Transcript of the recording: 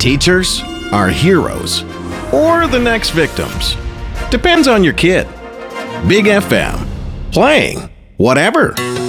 teachers, our heroes, or the next victims. Depends on your kid. Big FM. Playing whatever.